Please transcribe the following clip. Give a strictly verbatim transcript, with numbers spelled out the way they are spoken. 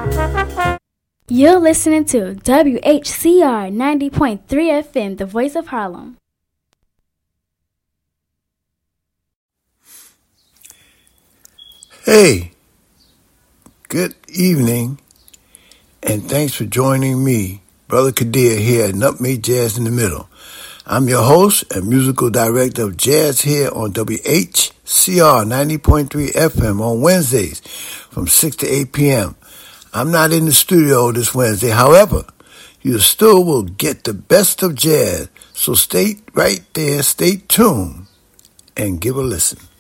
You're listening to W H C R ninety point three F M, the voice of Harlem. Hey, good evening, and thanks for joining me, Brother Kadir, here at Nutmeg Jazz in the Middle. I'm your host and musical director of jazz here on W H C R ninety point three F M on Wednesdays from six to eight p.m. I'm not in the studio this Wednesday. However, you still will get the best of jazz. So stay right there, stay tuned, and give a listen.